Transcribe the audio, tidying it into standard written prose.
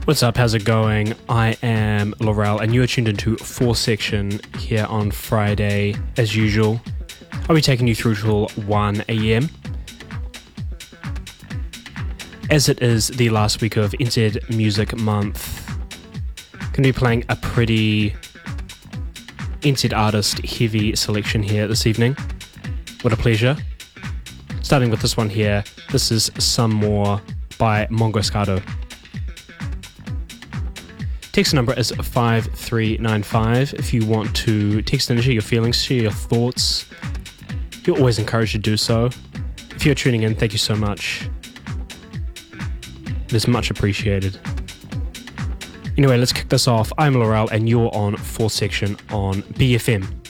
What's up? How's it going? I am Laurel and you are tuned into 4 Section here on Friday as usual. I'll be taking you through till 1 a.m. As it is the last week of NZ Music Month, going to be playing a pretty NZ artist heavy selection here this evening. What a pleasure. Starting with this one here. This is Some More by Mongoscado. Text number is 5395. If you want to text and share your feelings, share your thoughts, you're always encouraged to do so. If you're tuning in, thank you so much. It is much appreciated. Anyway, let's kick this off. I'm Laurel and you're on 4 Section on BFM.